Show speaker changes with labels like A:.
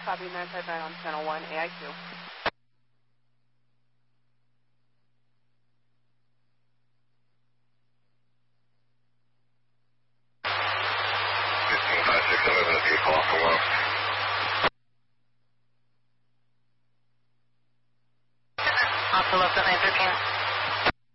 A: Copy 959 on channel 1, AIQ.
B: Off the left at 913.